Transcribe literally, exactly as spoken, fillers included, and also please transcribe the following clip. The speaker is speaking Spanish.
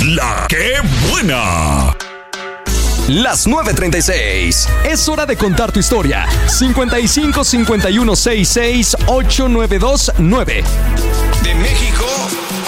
La que buena. Las nueve treinta y seis. Es hora de contar tu historia. cincuenta y cinco, cincuenta y uno, sesenta y seis, ochenta y nueve veintinueve. De México